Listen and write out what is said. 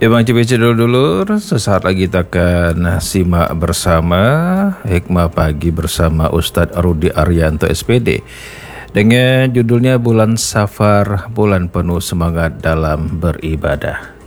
Ya Bang CBC dulu, sesaat lagi kita akan simak bersama Hikmah Pagi bersama Ustadz Rudi Arianto SPD dengan judulnya Bulan Safar, bulan penuh semangat dalam beribadah.